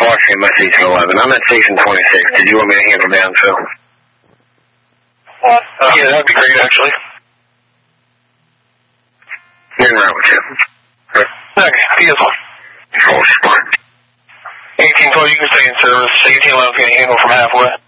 Washington, my Station 11. I'm at Station 26. Did you want me to handle downfill? Yeah, that'd be great, actually. You're right with you. Okay, beautiful. 1812, you can stay in service. 1811 can handle from halfway.